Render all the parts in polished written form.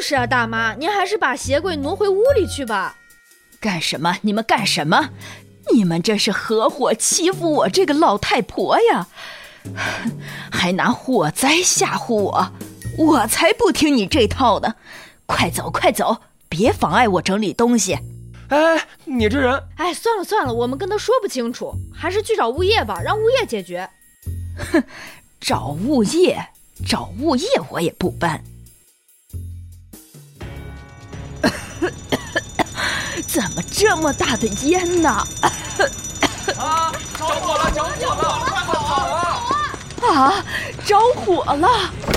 就是啊，大妈，您还是把鞋柜挪回屋里去吧。 干什么？你们干什么？你们这是合伙欺负我这个老太婆呀！还拿火灾吓唬我，我才不听你这套呢！快走快走，别妨碍我整理东西。 哎，你这人…… 哎，算了算了，我们跟他说不清楚，还是去找物业吧，让物业解决。 哼，找物业我也不搬。怎么这么大的烟呢？ 啊！着火了！着火了！快跑啊！ 啊！着火了！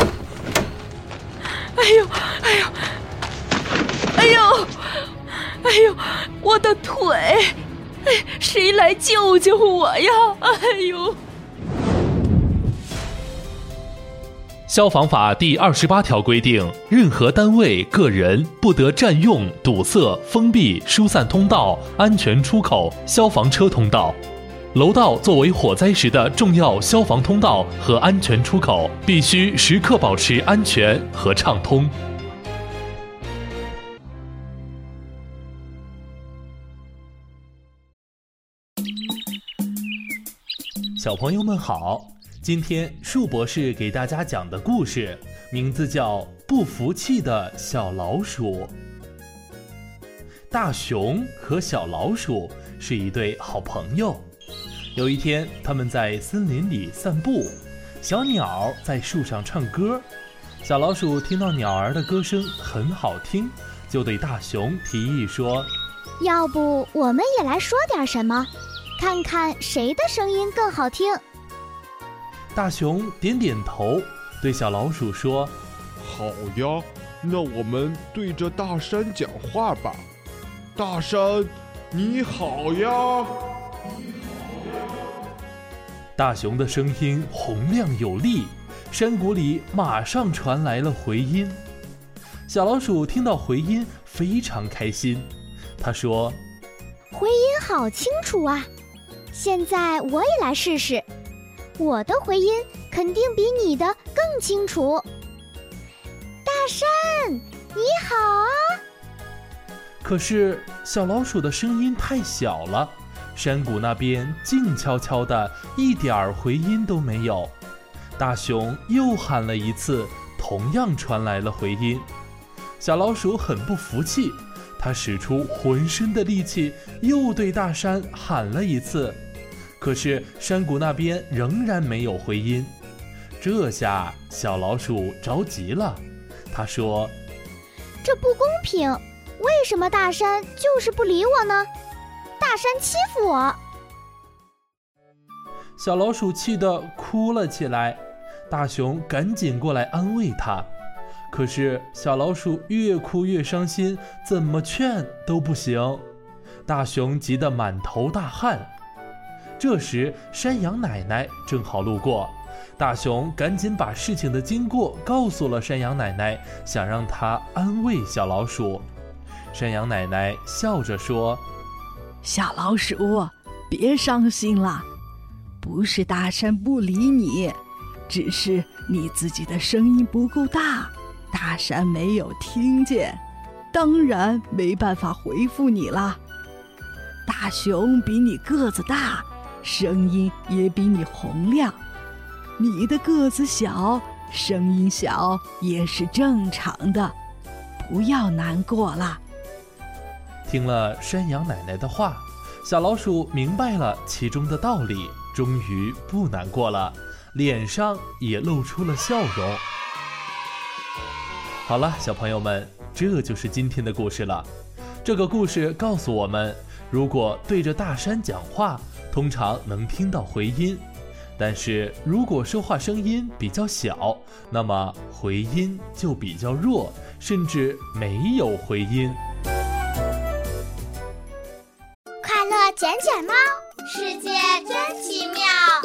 哎呦！哎呦！哎呦！哎呦！我的腿！哎，谁来救救我呀！哎呦！ 消防法第28条规定，任何单位、个人不得占用、堵塞、封闭、疏散通道、安全出口、消防车通道。楼道作为火灾时的重要消防通道和安全出口，必须时刻保持安全和畅通。小朋友们好，今天树博士给大家讲的故事名字叫《不服气的小老鼠》。大熊和小老鼠是一对好朋友。有一天，他们在森林里散步，小鸟在树上唱歌。小老鼠听到鸟儿的歌声很好听，就对大熊提议说： 要不我们也来说点什么，看看谁的声音更好听。 大熊点点头，对小老鼠说： 好呀，那我们对着大山讲话吧。大山，你好呀！ 大熊的声音洪亮有力，山谷里马上传来了回音。小老鼠听到回音非常开心，他说： 回音好清楚啊，现在我也来试试，我的回音肯定比你的更清楚。大山，你好啊！ 可是小老鼠的声音太小了，山谷那边静悄悄的，一点回音都没有。大熊又喊了一次，同样传来了回音。小老鼠很不服气，它使出浑身的力气，又对大山喊了一次。可是山谷那边仍然没有回音。这下小老鼠着急了，他说： 这不公平，为什么大山就是不理我呢？大山欺负我！ 小老鼠气得哭了起来，大熊赶紧过来安慰他。可是小老鼠越哭越伤心，怎么劝都不行。大熊急得满头大汗。这时山羊奶奶正好路过，大熊赶紧把事情的经过告诉了山羊奶奶，想让她安慰小老鼠。山羊奶奶笑着说： 小老鼠，别伤心了，不是大山不理你，只是你自己的声音不够大，大山没有听见，当然没办法回复你了。大熊比你个子大，声音也比你洪亮，你的个子小，声音小也是正常的，不要难过了。 听了山羊奶奶的话，小老鼠明白了其中的道理，终于不难过了，脸上也露出了笑容。好了，小朋友们，这就是今天的故事了。这个故事告诉我们，如果对着大山讲话，通常能听到回音，但是如果说话声音比较小，那么回音就比较弱，甚至没有回音。 快乐捡捡猫，世界真奇妙。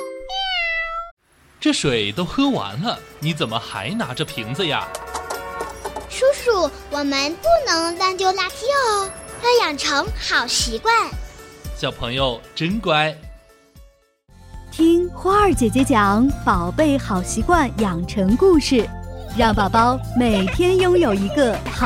这水都喝完了，你怎么还拿着瓶子呀？ 叔叔，我们不能乱丢垃圾哦，要养成好习惯。 小朋友真乖。 听花儿姐姐讲宝贝好习惯养成故事，让宝宝每天拥有一个好